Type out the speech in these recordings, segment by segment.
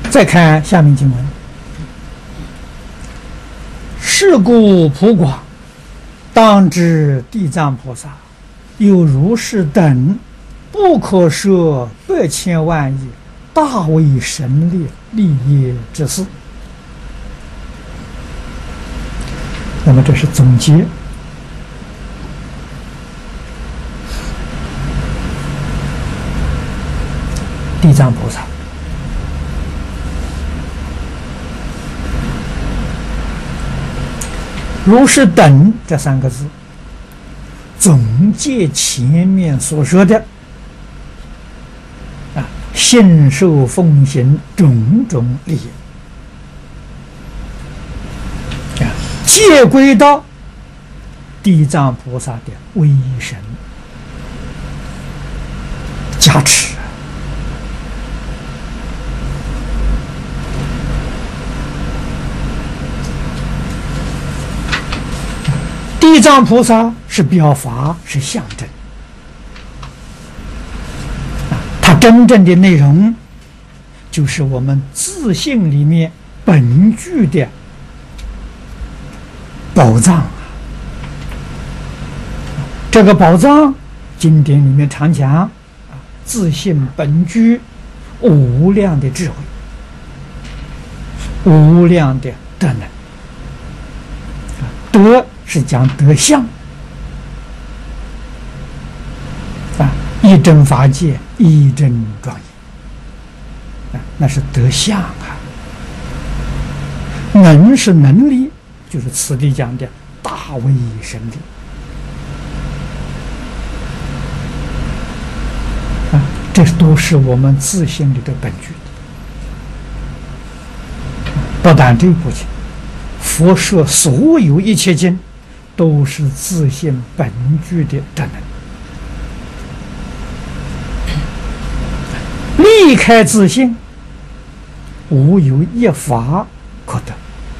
再看下面经文：是故普广，当知地藏菩萨有如是等不可说百千万亿大为神力利业之事。那么这是总结。地藏菩萨如是等这三个字，总结前面所说的信受奉行种种利益，皆归到地藏菩萨的威神加持。地藏菩萨是表法，是象征，它真正的内容就是我们自性里面本具的宝藏。这个宝藏，经典里面常讲，自性本具无量的智慧，无量的德能。德是讲德相，一真法界，一真庄严，那是德相啊。能是能力，就是此地讲的大威神力这都是我们自性里的本具。不但这一部经，佛说所有一切经都是自性本具的德能，离开自性，无有一法可得。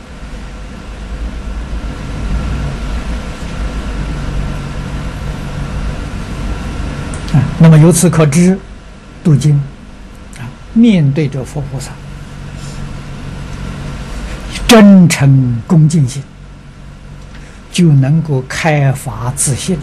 那么由此可知，读经面对着佛菩萨，真诚恭敬心，就能够开发自信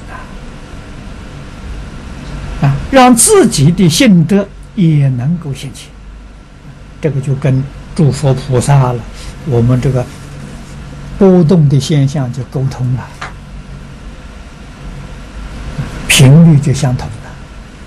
让自己的性德也能够现起。这个就跟诸佛菩萨了，我们这个波动的现象就沟通了，频率就相同。